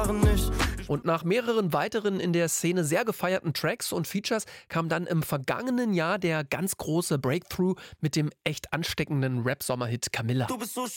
Jahren nicht. Und nach mehreren weiteren in der Szene sehr gefeierten Tracks und Features kam dann im vergangenen Jahr der ganz große Breakthrough mit dem echt ansteckenden Rap-Sommerhit Camilla. Du bist so